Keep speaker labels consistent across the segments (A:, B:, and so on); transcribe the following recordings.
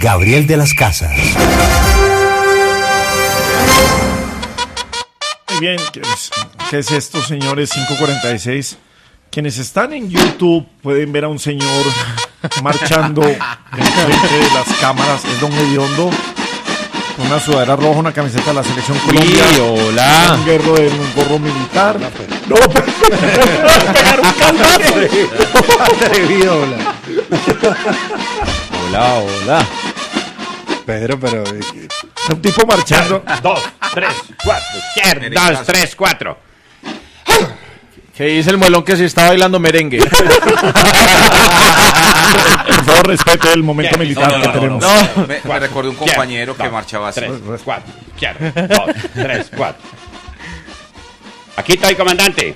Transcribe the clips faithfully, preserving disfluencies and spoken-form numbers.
A: Gabriel de las Casas.
B: Muy bien, ¿qué es, qué es esto, señores? cinco cuarenta y seis. Quienes están en YouTube pueden ver a un señor marchando en frente de las cámaras. Es Don Hediondo, con una sudadera roja, una camiseta de la Selección Colombia.
C: Sí, hola.
B: Un guerrero de un gorro militar. No, pero pegar un cantazo.
D: Atrevido, hola.
C: Hola, hola.
D: Pedro, pero...
B: Un tipo marchando.
E: Dos, tres, cuatro. Izquierda, dos, tres, cuatro.
C: ¿Qué dice el muelón que se está bailando merengue?
B: Por favor, respete el momento militar
E: no, no,
B: que
E: no,
B: tenemos.
E: no,
C: No.
F: Me, me recordé un compañero que
E: dos,
F: marchaba así.
E: Tres, cuatro. Izquierda, dos, tres, cuatro. Aquí estoy, comandante.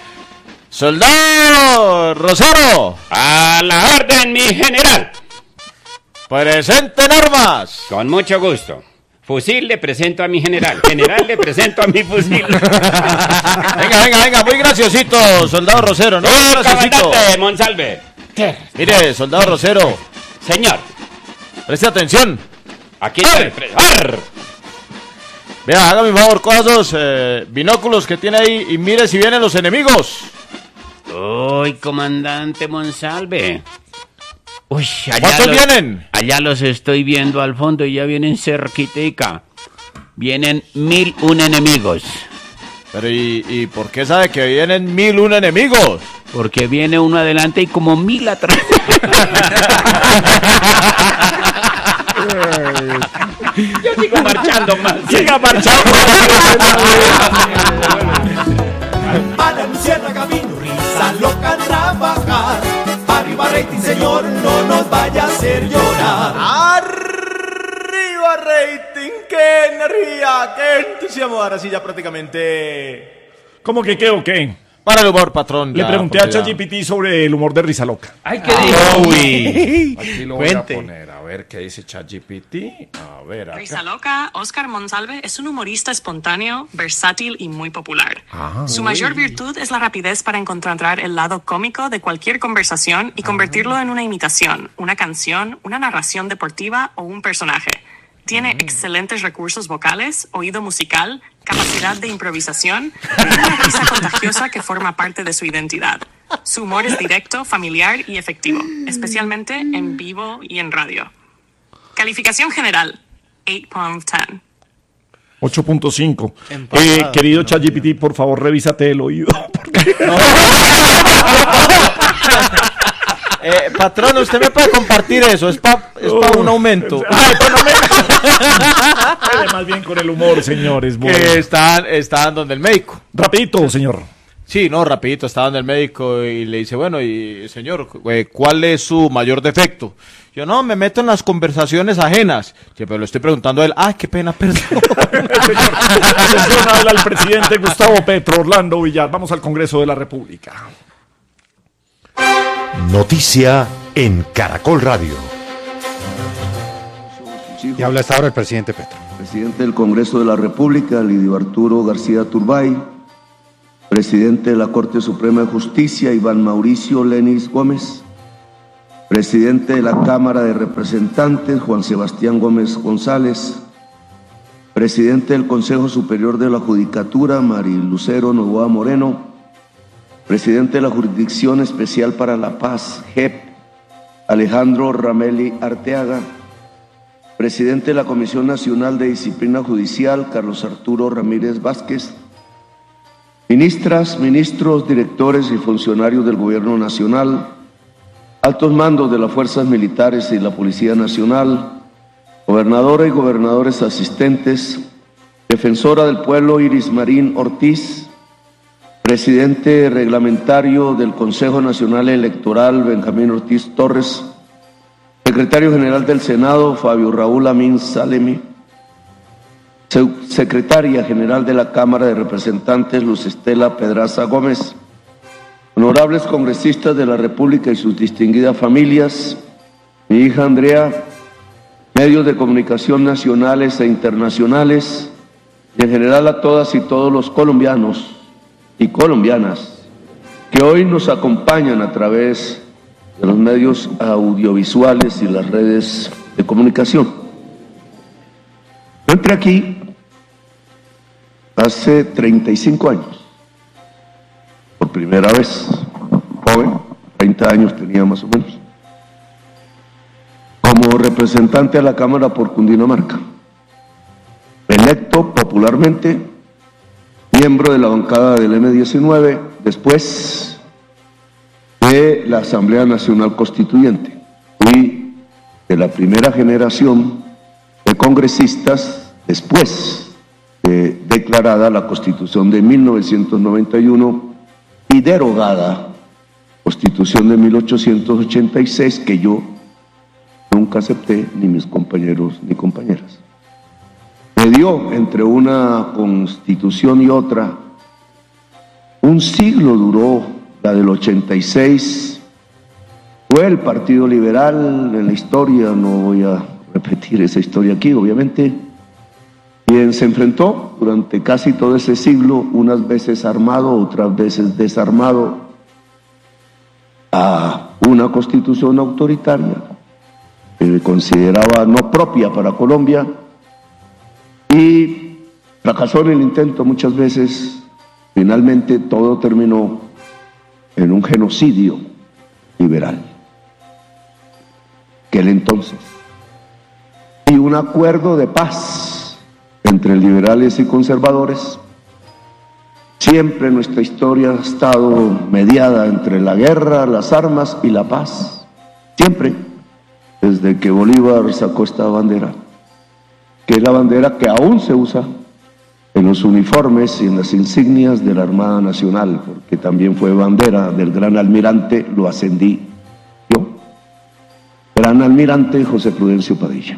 C: ¡Soldado Rosero!
E: A la orden, mi general.
C: ¡Presente en armas!
E: Con mucho gusto. Fusil le presento a mi general. General le presento a mi fusil.
C: Venga, venga, venga, muy graciosito, soldado Rosero, ¿no? Muy
E: ¡Eh,
C: graciosito.
E: comandante Monsalve!
C: Mire, soldado Rosero,
E: Señor,
C: preste atención.
E: aquí estoy. pre- ¡Ar!
C: Vea, hágame un favor, coja esos eh, binóculos que tiene ahí y mire si vienen los enemigos.
E: Uy, comandante Monsalve. Uy, allá
C: ¿Cuántos
E: los,
C: vienen?
E: Allá los estoy viendo al fondo y ya vienen cerquitica. Vienen mil un enemigos.
C: Pero ¿y, y por qué sabe que vienen mil un enemigos?
E: Porque viene uno adelante y como mil atrás. Yo sigo marchando más.
B: Siga marchando.
G: Para Luciana camino, risa loca trabajar. Arriba rating, señor, no nos vaya a hacer llorar.
D: ¡Arriba rating! ¡Qué energía! ¡Qué entusiasmo! Ahora sí ya prácticamente...
B: ¿Cómo que qué o qué?
C: Para el humor, patrón.
B: Le
C: ya,
B: pregunté a
C: porque ya-
B: ChatGPT sobre el humor de Risa Loca.
E: Ay, ¿qué dijo?
C: Uy.
B: Aquí lo
C: Cuente.
B: voy a poner, a ver qué dice ChatGPT. A ver,
H: Risa
B: acá.
H: Loca, Oscar Monsalve es un humorista espontáneo, versátil y muy popular. Su mayor virtud es la rapidez para encontrar el lado cómico de cualquier conversación y convertirlo en una imitación, una canción, una narración deportiva o un personaje. Tiene excelentes recursos vocales, oído musical, capacidad de improvisación y una risa contagiosa que forma parte de su identidad. Su humor es directo, familiar y efectivo, especialmente en vivo y en radio. Calificación general, ocho punto diez.
B: ocho punto cinco.
D: Empatado.
B: Eh, querido ChatGPT, por favor, revísate el oído. porque-
C: Eh, patrón, usted me puede compartir eso, es para es pa un aumento.
B: Ay, pero no me- Dale más bien con el humor, señores. Bueno.
C: Que están, están donde el médico.
B: Rapidito, señor.
C: Sí, no, rapidito, estaba donde el médico y le dice, bueno, y señor, eh, ¿cuál es su mayor defecto? Yo, no, me meto en las conversaciones ajenas. Sí, pero le estoy preguntando a él, ah, qué pena, perdón.
B: Atención, habla el presidente Gustavo Petro, Orlando Villar. Vamos al Congreso de la República.
A: Noticia en Caracol Radio.
D: Y habla hasta ahora el presidente Petro.
I: Presidente del Congreso de la República, Lidio Arturo García Turbay. Presidente de la Corte Suprema de Justicia, Iván Mauricio Lenis Gómez. Presidente de la Cámara de Representantes, Juan Sebastián Gómez González. Presidente del Consejo Superior de la Judicatura, Marilucero Novoa Moreno. Presidente de la Jurisdicción Especial para la Paz, J E P, Alejandro Rameli Arteaga. Presidente de la Comisión Nacional de Disciplina Judicial, Carlos Arturo Ramírez Vázquez. Ministras, ministros, directores y funcionarios del Gobierno Nacional, altos mandos de las Fuerzas Militares y la Policía Nacional, gobernadora y gobernadores asistentes, defensora del pueblo Iris Marín Ortiz, presidente reglamentario del Consejo Nacional Electoral Benjamín Ortiz Torres, secretario general del Senado Fabio Raúl Amin Salemi, secretaria general de la Cámara de Representantes Luz Estela Pedraza Gómez, honorables congresistas de la República y sus distinguidas familias, mi hija Andrea, medios de comunicación nacionales e internacionales, y en general a todas y todos los colombianos y colombianas que hoy nos acompañan a través de los medios audiovisuales y las redes de comunicación. Yo entré aquí hace treinta y cinco años, por primera vez, joven, treinta años tenía más o menos, como representante a la Cámara por Cundinamarca, electo popularmente, miembro de la bancada del eme diecinueve, después de la Asamblea Nacional Constituyente. Fui de la primera generación de congresistas después de declarada la Constitución de mil novecientos noventa y uno y derogada Constitución de mil ochocientos ochenta y seis, que yo nunca acepté, ni mis compañeros ni compañeras. Me dio entre una constitución y otra, un siglo duró la del ochenta y seis, fue el Partido Liberal en la historia, no voy a repetir esa historia aquí, obviamente, quien se enfrentó durante casi todo ese siglo, unas veces armado, otras veces desarmado, a una constitución autoritaria que consideraba no propia para Colombia, y fracasó en el intento muchas veces. Finalmente todo terminó en un genocidio liberal, aquel entonces, y un acuerdo de paz entre liberales y conservadores. Siempre nuestra historia ha estado mediada entre la guerra, las armas y la paz, siempre, desde que Bolívar sacó esta bandera, que es la bandera que aún se usa en los uniformes y en las insignias de la Armada Nacional, porque también fue bandera del gran almirante, lo ascendí yo, gran almirante José Prudencio Padilla.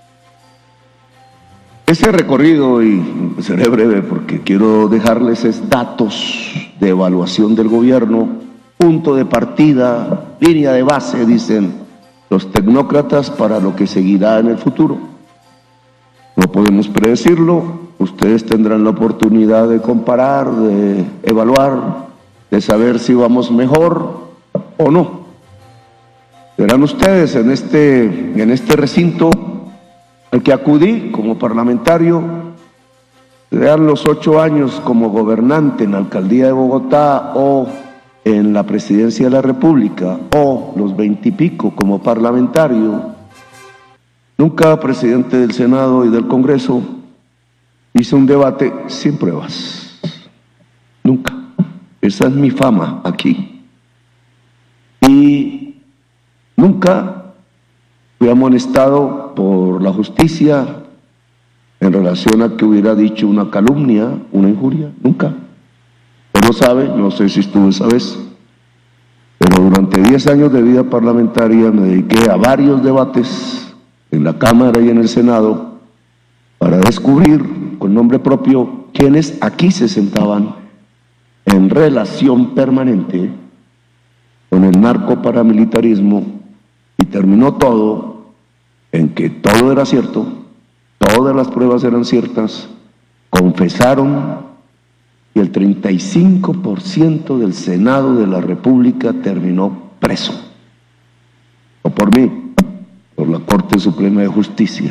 I: Ese recorrido, y seré breve porque quiero dejarles es datos de evaluación del gobierno, punto de partida, línea de base, dicen los tecnócratas, para lo que seguirá en el futuro. No podemos predecirlo, ustedes tendrán la oportunidad de comparar, de evaluar, de saber si vamos mejor o no. Verán ustedes en este, en este recinto al que acudí como parlamentario, vean los ocho años como gobernante en la alcaldía de Bogotá o en la presidencia de la República, o los veintipico como parlamentario, nunca presidente del Senado y del Congreso, hice un debate sin pruebas. Nunca. Esa es mi fama aquí. Y nunca fui amonestado por la justicia en relación a que hubiera dicho una calumnia, una injuria. Nunca. Usted lo sabe, no sé si estuvo esa vez, pero durante diez años de vida parlamentaria me dediqué a varios debates en la Cámara y en el Senado para descubrir con nombre propio quienes aquí se sentaban en relación permanente con el narcoparamilitarismo, y terminó todo en que todo era cierto, todas las pruebas eran ciertas, confesaron, y el treinta y cinco por ciento del Senado de la República terminó preso, no por mí, por la Corte Suprema de Justicia.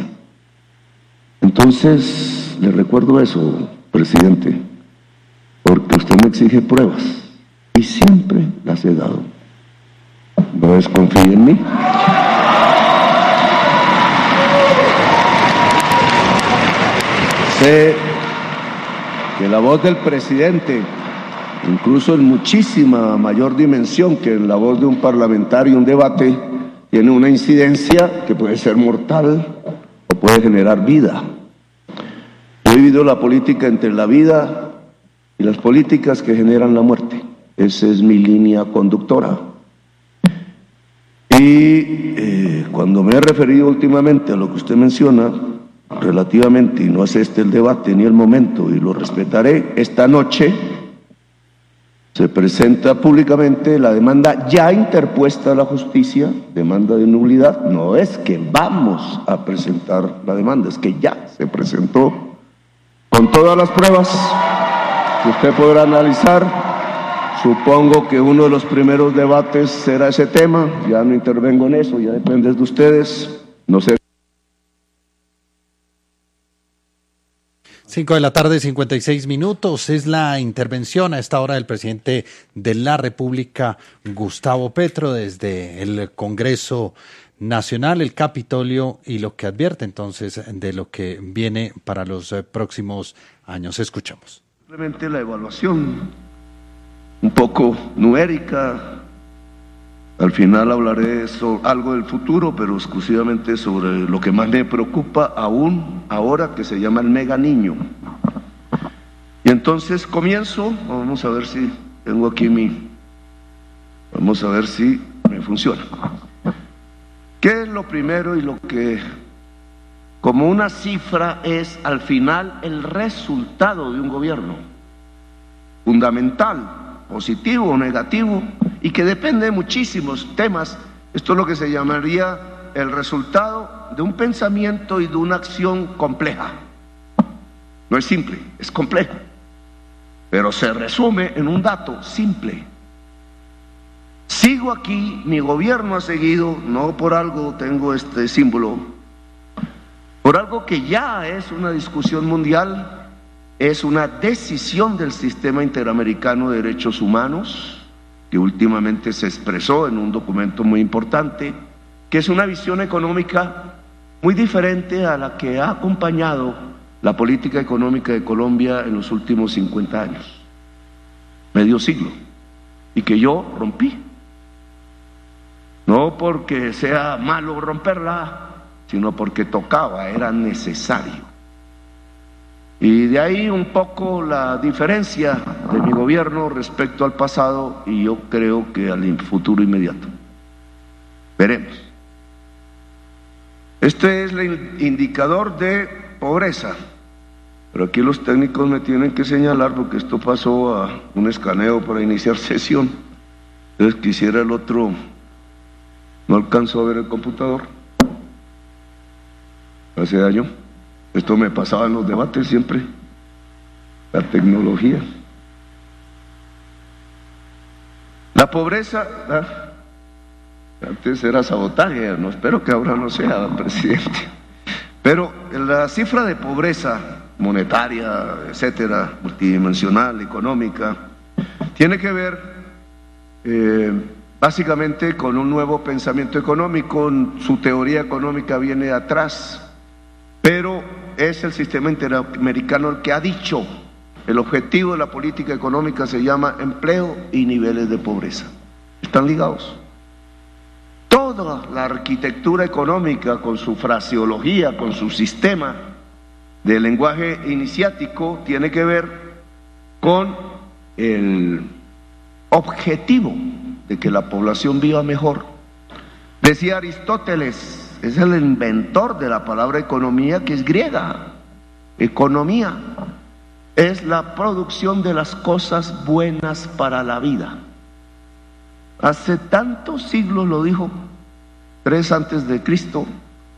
I: Entonces, le recuerdo eso, presidente, porque usted me exige pruebas y siempre las he dado. No desconfíe en mí. Sé que la voz del presidente, incluso en muchísima mayor dimensión que en la voz de un parlamentario, un debate, tiene una incidencia que puede ser mortal o puede generar vida. Yo he vivido la política entre la vida y las políticas que generan la muerte. Esa es mi línea conductora. Y eh, cuando me he referido últimamente a lo que usted menciona, relativamente, y no es este el debate ni el momento, y lo respetaré, esta noche se presenta públicamente la demanda ya interpuesta a la justicia, demanda de nulidad. No es que vamos a presentar la demanda, es que ya se presentó con todas las pruebas que usted podrá analizar. Supongo que uno de los primeros debates será ese tema, ya no intervengo en eso, ya depende de ustedes, no sé.
D: Cinco de la tarde, cincuenta y seis minutos. Es la intervención a esta hora del presidente de la República, Gustavo Petro, desde el Congreso Nacional, el Capitolio, y lo que advierte entonces de lo que viene para los eh, próximos años. Escuchamos.
I: Simplemente la evaluación, un poco numérica. Al final hablaré sobre algo del futuro, pero exclusivamente sobre lo que más me preocupa aún ahora, que se llama el mega niño. Y entonces comienzo, vamos a ver si tengo aquí mi, vamos a ver si me funciona. ¿Qué es lo primero y lo que, como una cifra, es al final el resultado de un gobierno? Fundamental, positivo o negativo, y que depende de muchísimos temas. Esto es lo que se llamaría el resultado de un pensamiento y de una acción compleja. No es simple, es complejo, pero se resume en un dato simple. Sigo aquí, mi gobierno ha seguido, no por algo tengo este símbolo, por algo que ya es una discusión mundial, es una decisión del Sistema Interamericano de Derechos Humanos, que últimamente se expresó en un documento muy importante, que es una visión económica muy diferente a la que ha acompañado la política económica de Colombia en los últimos cincuenta años, medio siglo, y que yo rompí. No porque sea malo romperla, sino porque tocaba, era necesario. Y de ahí un poco la diferencia de mi gobierno respecto al pasado y yo creo que al futuro inmediato. Veremos. Este es el indicador de pobreza, pero aquí los técnicos me tienen que señalar porque esto pasó a un escaneo para iniciar sesión. Entonces quisiera el otro, no alcanzó a ver el computador. Hace daño. Esto me pasaba en los debates siempre, la tecnología. La pobreza, ah, antes era sabotaje, no espero que ahora no sea, presidente. Pero la cifra de pobreza monetaria, etcétera, multidimensional, económica, tiene que ver eh, básicamente con un nuevo pensamiento económico. Su teoría económica viene de atrás, pero es el sistema interamericano el que ha dicho el objetivo de la política económica se llama empleo y niveles de pobreza. Están ligados. Toda la arquitectura económica con su fraseología, con su sistema de lenguaje iniciático tiene que ver con el objetivo de que la población viva mejor. Decía Aristóteles, es el inventor de la palabra economía, que es griega. Economía es la producción de las cosas buenas para la vida. Hace tantos siglos lo dijo, tres antes de Cristo.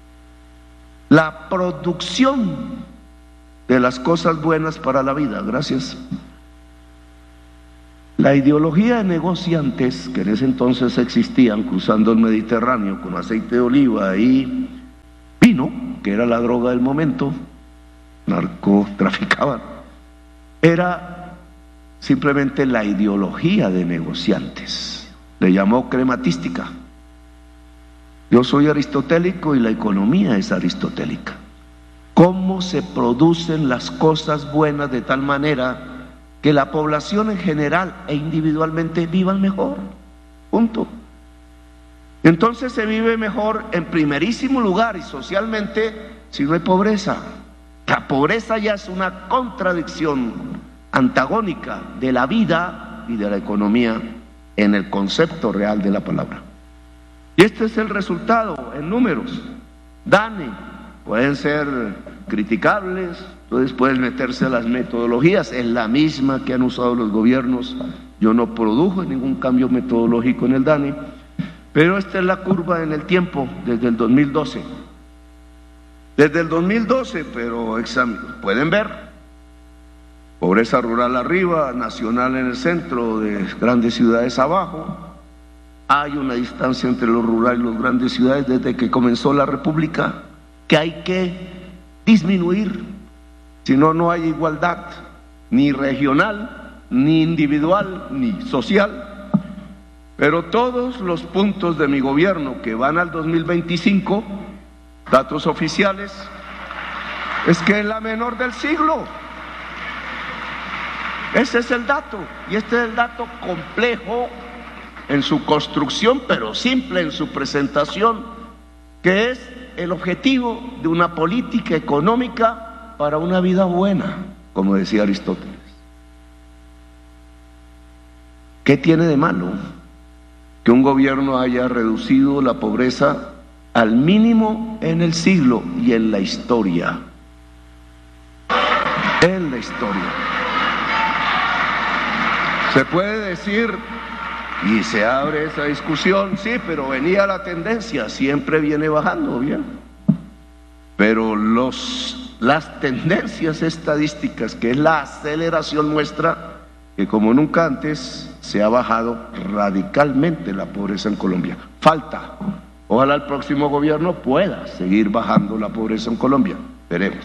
I: La producción de las cosas buenas para la vida. Gracias. La ideología de negociantes que en ese entonces existían cruzando el Mediterráneo con aceite de oliva y vino, que era la droga del momento, narcotraficaban, era simplemente la ideología de negociantes. Le llamó crematística. Yo soy aristotélico y la economía es aristotélica. ¿Cómo se producen las cosas buenas de tal manera que la población en general e individualmente vivan mejor? Punto. Entonces se vive mejor en primerísimo lugar y socialmente si no hay pobreza. La pobreza ya es una contradicción antagónica de la vida y de la economía en el concepto real de la palabra. Y este es el resultado en números. DANE, pueden ser criticables, entonces pueden meterse a las metodologías, es la misma que han usado los gobiernos. Yo no produjo ningún cambio metodológico en el DANE, pero esta es la curva en el tiempo desde el dos mil doce. Desde el dos mil doce, pero examen, pueden ver, pobreza rural arriba, nacional en el centro, de grandes ciudades abajo. Hay una distancia entre lo rural y las grandes ciudades desde que comenzó la República que hay que disminuir Si no, no hay igualdad, ni regional, ni individual, ni social. Pero todos los puntos de mi gobierno que van al dos mil veinticinco, datos oficiales, es que es la menor del siglo. Ese es el dato, y este es el dato complejo en su construcción, pero simple en su presentación, que es el objetivo de una política económica para una vida buena, como decía Aristóteles. ¿Qué tiene de malo que un gobierno haya reducido la pobreza al mínimo en el siglo y en la historia? En la historia. Se puede decir, y se abre esa discusión, sí, pero venía la tendencia, siempre viene bajando, bien. Pero los, las tendencias estadísticas, que es la aceleración, muestra que como nunca antes se ha bajado radicalmente la pobreza en Colombia. Falta. Ojalá el próximo gobierno pueda seguir bajando la pobreza en Colombia. Veremos.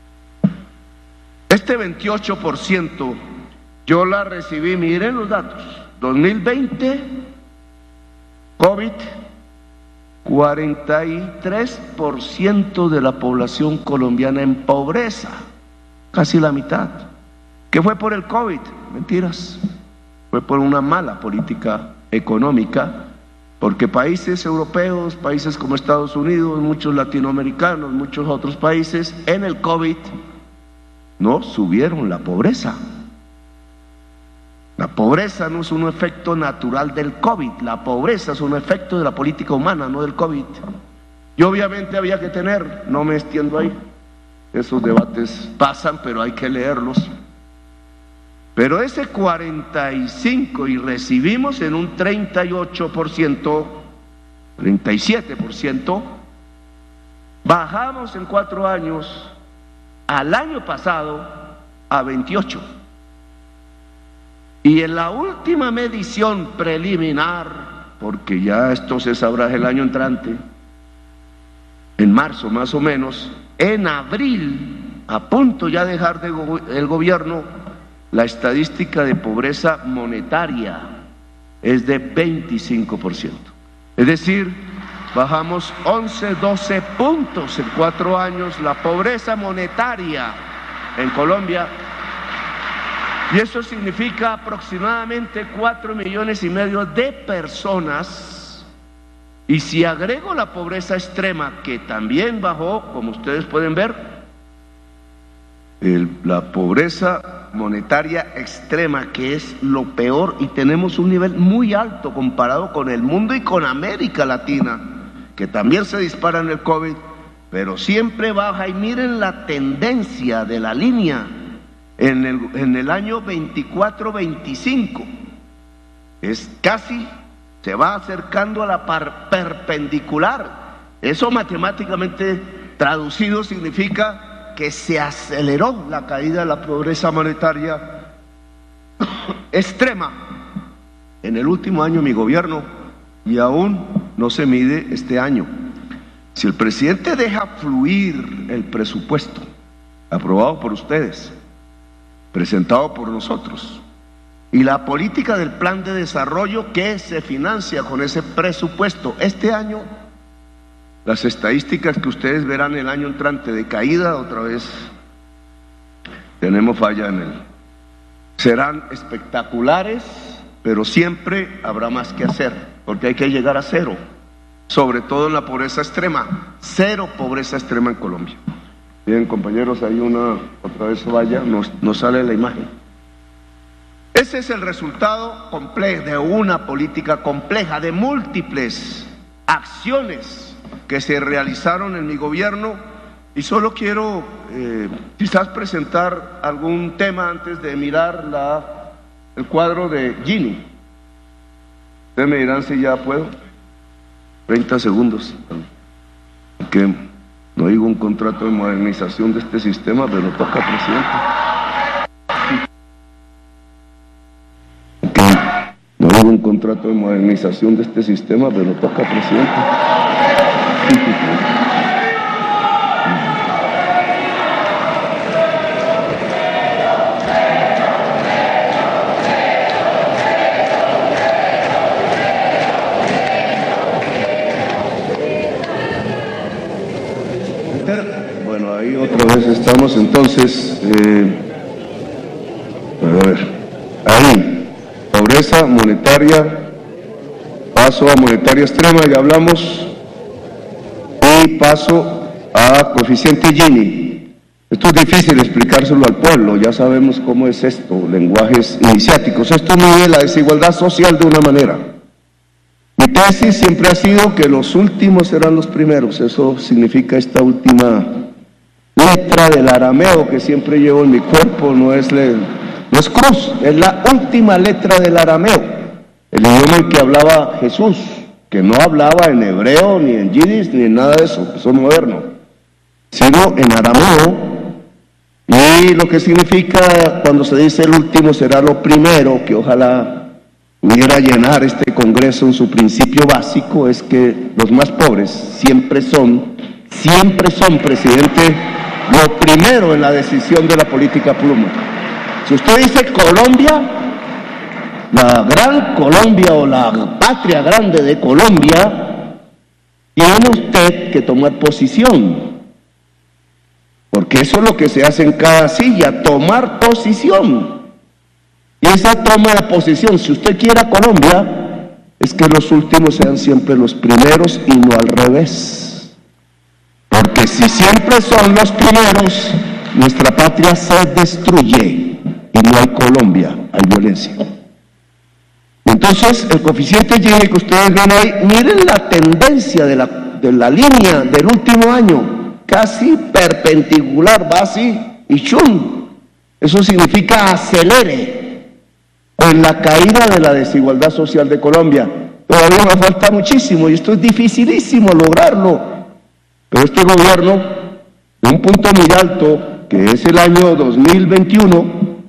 I: Este veintiocho por ciento yo la recibí, miren los datos, dos mil veinte, COVID, cuarenta y tres por ciento de la población colombiana en pobreza, casi la mitad. ¿Qué fue por el COVID? Mentiras, fue por una mala política económica, porque países europeos, países como Estados Unidos, muchos latinoamericanos, muchos otros países, en el COVID no subieron la pobreza. La pobreza no es un efecto natural del COVID, la pobreza es un efecto de la política humana, no del COVID. Y obviamente había que tener, no me extiendo ahí, esos debates pasan, pero hay que leerlos. Pero ese cuarenta y cinco y recibimos en un treinta y ocho por ciento, treinta y siete por ciento, bajamos en cuatro años al año pasado a veintiocho. Y en la última medición preliminar, porque ya esto se sabrá el año entrante, en marzo más o menos, en abril, a punto ya de dejar de go- el gobierno, la estadística de pobreza monetaria es de veinticinco por ciento. Es decir, bajamos once, doce puntos en cuatro años la pobreza monetaria en Colombia. Y eso significa aproximadamente cuatro millones y medio de personas. Y si agrego la pobreza extrema, que también bajó, como ustedes pueden ver, el, la pobreza monetaria extrema, que es lo peor, y tenemos un nivel muy alto comparado con el mundo y con América Latina, que también se dispara en el COVID, pero siempre baja. Y miren la tendencia de la línea. En el, en el año veinticuatro veinticinco es casi, se va acercando a la par, perpendicular. Eso matemáticamente traducido significa que se aceleró la caída de la pobreza monetaria extrema en el último año de mi gobierno, y aún no se mide este año. Si el presidente deja fluir el presupuesto aprobado por ustedes, presentado por nosotros, y la política del plan de desarrollo que se financia con ese presupuesto, este año, las estadísticas que ustedes verán el año entrante de caída, otra vez tenemos falla en él, serán espectaculares, pero siempre habrá más que hacer, porque hay que llegar a cero, sobre todo en la pobreza extrema, cero pobreza extrema en Colombia. Bien, compañeros, hay una, otra vez vaya, no, no sale la imagen. Ese es el resultado complejo de una política compleja, de múltiples acciones que se realizaron en mi gobierno, y solo quiero eh, quizás presentar algún tema antes de mirar la, el cuadro de Gini. Ustedes me dirán si ya puedo. treinta segundos. Que no digo un contrato de modernización de este sistema, pero toca, presidente. Que no digo un contrato de modernización de este sistema, pero toca, presidente. Bueno, ahí otra vez estamos, entonces, eh, a ver, ahí, pobreza monetaria, paso a monetaria extrema, ya hablamos, y paso a coeficiente Gini. Esto es difícil explicárselo al pueblo, ya sabemos cómo es esto, lenguajes iniciáticos. Esto mide la desigualdad social de una manera. Mi tesis siempre ha sido que los últimos serán los primeros, eso significa esta última letra del arameo que siempre llevo en mi cuerpo, no es, le, no es cruz, es la última letra del arameo, el idioma en que hablaba Jesús, que no hablaba en hebreo, ni en yiddish, ni en nada de eso, eso es moderno, sino en arameo, y lo que significa cuando se dice el último será lo primero, que ojalá pudiera llenar este Congreso en su principio básico, es que los más pobres siempre son, siempre son, presidente, lo primero en la decisión de la política pública. Si usted dice Colombia, la gran Colombia o la patria grande de Colombia, tiene usted que tomar posición, porque eso es lo que se hace en cada silla, tomar posición. Y esa toma de posición, si usted quiere a Colombia, es que los últimos sean siempre los primeros y no al revés. Porque si siempre son los primeros, nuestra patria se destruye y no hay Colombia, hay violencia. Entonces, el coeficiente Gini que ustedes ven ahí, miren la tendencia de la, de la línea del último año, casi perpendicular, va así, y chum. Eso significa acelere en la caída de la desigualdad social de Colombia. Todavía nos falta muchísimo y esto es dificilísimo lograrlo, pero este gobierno, de un punto muy alto, que es el año dos mil veintiuno,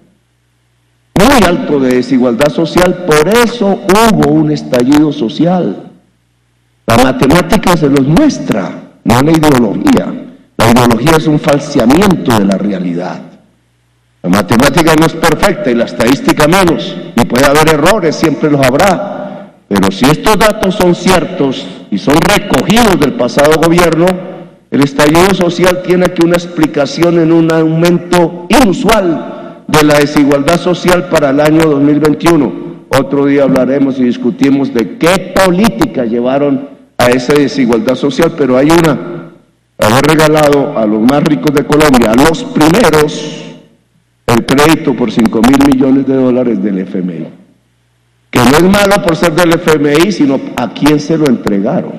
I: muy alto de desigualdad social, por eso hubo un estallido social. La matemática se los muestra, no la ideología. La ideología es un falseamiento de la realidad. La matemática no es perfecta y la estadística menos, y puede haber errores, siempre los habrá, pero si estos datos son ciertos y son recogidos del pasado gobierno, el estallido social tiene aquí una explicación en un aumento inusual de la desigualdad social para el año dos mil veintiuno. Otro día hablaremos y discutimos de qué políticas llevaron a esa desigualdad social, pero hay una, haber regalado a los más ricos de Colombia, a los primeros, el crédito por cinco mil millones de dólares del F M I, que no es malo por ser del F M I, sino a quién se lo entregaron.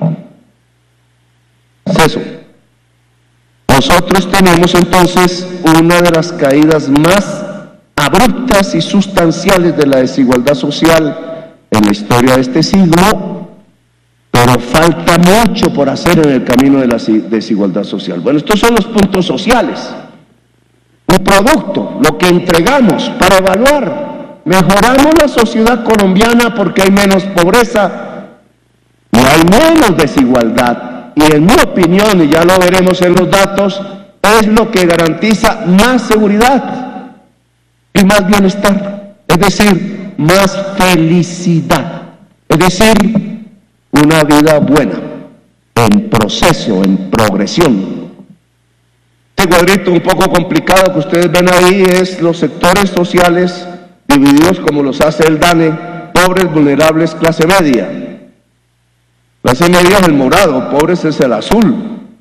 I: Es eso. Nosotros tenemos entonces una de las caídas más abruptas y sustanciales de la desigualdad social en la historia de este siglo, pero falta mucho por hacer en el camino de la desigualdad social. Bueno, estos son los puntos sociales. Un producto, lo que entregamos para evaluar. Mejoramos la sociedad colombiana porque hay menos pobreza y hay menos desigualdad. Y en mi opinión, y ya lo veremos en los datos, es lo que garantiza más seguridad y más bienestar. Es decir, más felicidad. Es decir, una vida buena, en proceso, en progresión. Este cuadrito un poco complicado que ustedes ven ahí es los sectores sociales divididos como los hace el DANE: pobres, vulnerables, clase media. Clase media es el morado, pobres es el azul.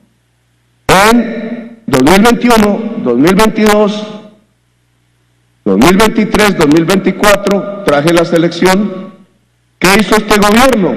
I: En dos mil veintiuno, dos mil veintidós, dos mil veintitrés, dos mil veinticuatro traje la selección. ¿Qué hizo este gobierno?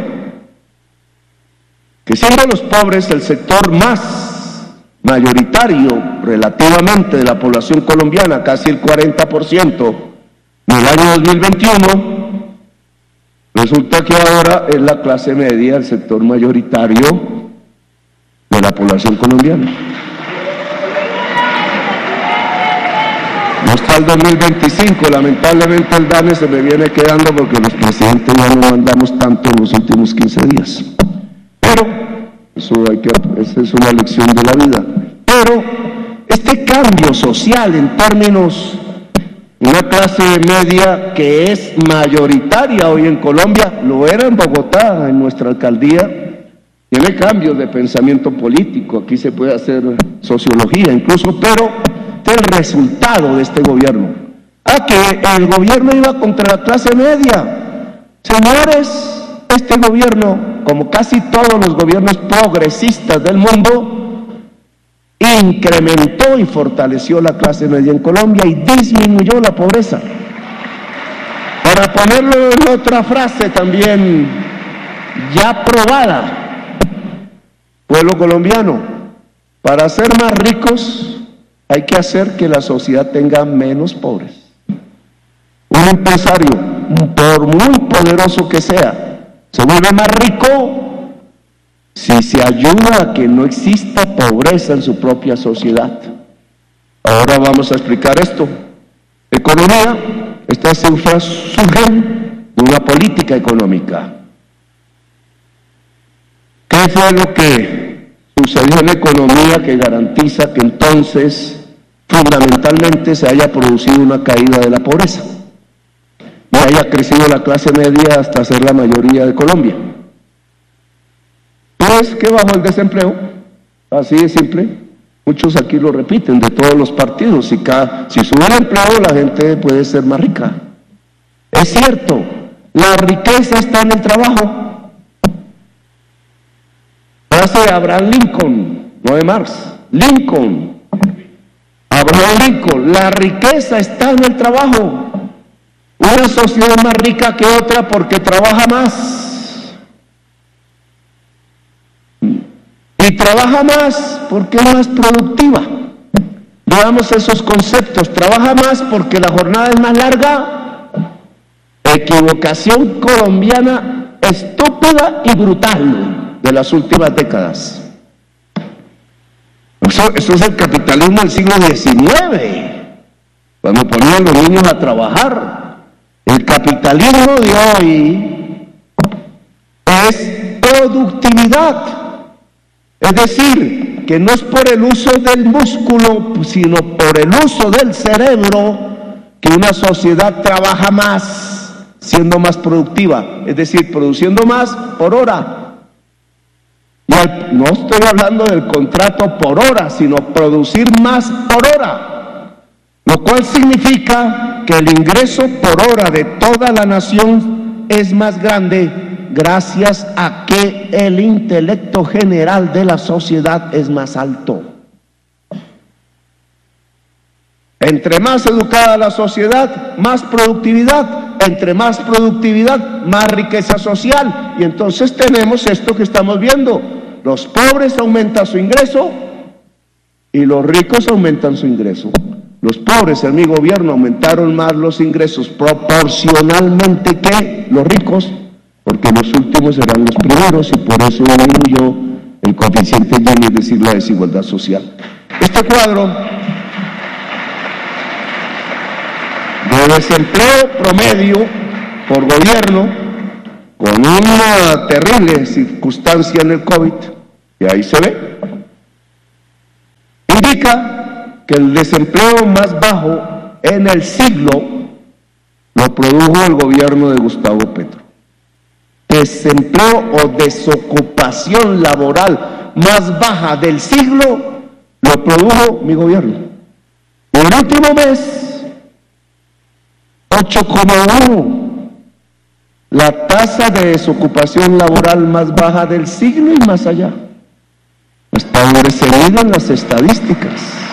I: Que siendo los pobres el sector más mayoritario relativamente de la población colombiana, casi el cuarenta por ciento en el año dos mil veintiuno, resulta que ahora es la clase media el sector mayoritario de la población colombiana. No está el dos mil veinticinco, lamentablemente el DANE se me viene quedando porque los presidentes ya no mandamos tanto en los últimos quince días. Pero eso hay que, esa es una lección de la vida. Pero este cambio social en términos de una clase media que es mayoritaria hoy en Colombia, lo era en Bogotá, en nuestra alcaldía, Tiene cambios de pensamiento político, aquí se puede hacer sociología incluso, pero este es el resultado de este gobierno. Ah, que el gobierno iba contra la clase media. Señores, este gobierno, como casi todos los gobiernos progresistas del mundo, incrementó y fortaleció la clase media en Colombia y disminuyó la pobreza. Para ponerlo en otra frase también ya probada, pueblo colombiano, para ser más ricos hay que hacer que la sociedad tenga menos pobres. Un empresario, por muy poderoso que sea, se vuelve más rico si se ayuda a que no exista pobreza en su propia sociedad. Ahora vamos a explicar esto. Economía, estas cifras surgen de una política económica. ¿Qué fue lo que sucedió en la economía que garantiza que entonces fundamentalmente se haya producido una caída de la pobreza y haya crecido la clase media hasta ser la mayoría de Colombia? Pues que bajó el desempleo, así de simple. Muchos aquí lo repiten, de todos los partidos. Si, cada, si sube el empleo, la gente puede ser más rica. Es cierto, la riqueza está en el trabajo. Frase de Abraham Lincoln, no de Marx. Lincoln, Abraham Lincoln, la riqueza está en el trabajo. Una sociedad es más rica que otra porque trabaja más. Y trabaja más porque es más productiva. Veamos esos conceptos. Trabaja más porque la jornada es más larga. Equivocación colombiana estúpida y brutal de las últimas décadas. Eso, eso es el capitalismo del siglo diecinueve, cuando ponían los niños a trabajar. El capitalismo de hoy es productividad. Es decir, que no es por el uso del músculo, sino por el uso del cerebro que una sociedad trabaja más, siendo más productiva, es decir, produciendo más por hora. Y al, no estoy hablando del contrato por hora, sino producir más por hora, lo cual significa que el ingreso por hora de toda la nación es más grande gracias a que el intelecto general de la sociedad es más alto. Entre más educada la sociedad, más productividad. Entre más productividad, más riqueza social. Y entonces tenemos esto que estamos viendo. Los pobres aumentan su ingreso y los ricos aumentan su ingreso. Los pobres en mi gobierno aumentaron más los ingresos proporcionalmente que los ricos, porque los últimos eran los primeros y por eso disminuyó el coeficiente Gini, es decir, la desigualdad social. Este cuadro de desempleo promedio por gobierno, con una terrible circunstancia en el COVID, y ahí se ve, indica que el desempleo más bajo en el siglo lo produjo el gobierno de Gustavo Petro. Desempleo o desocupación laboral más baja del siglo lo produjo mi gobierno. En el último mes, ocho coma uno, la tasa de desocupación laboral más baja del siglo y más allá. Está sobreseída en las estadísticas.